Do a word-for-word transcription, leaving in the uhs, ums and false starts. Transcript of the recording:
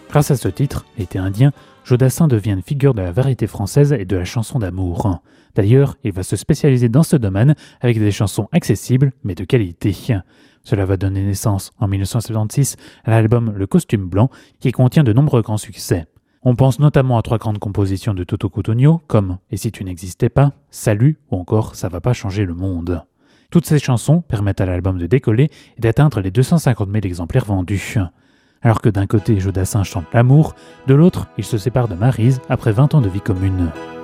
Grâce à ce titre, L'été indien, Jodassin devient une figure de la variété française et de la chanson d'amour. D'ailleurs, il va se spécialiser dans ce domaine avec des chansons accessibles mais de qualité. Cela va donner naissance en dix-neuf cent soixante-seize à l'album Le Costume Blanc qui contient de nombreux grands succès. On pense notamment à trois grandes compositions de Toto Cutugno comme « Et si tu n'existais pas »,« Salut » ou encore « Ça va pas changer le monde ». Toutes ces chansons permettent à l'album de décoller et d'atteindre les deux cent cinquante mille exemplaires vendus. Alors que d'un côté Jodassin chante l'amour, de l'autre il se sépare de Maryse après vingt ans de vie commune.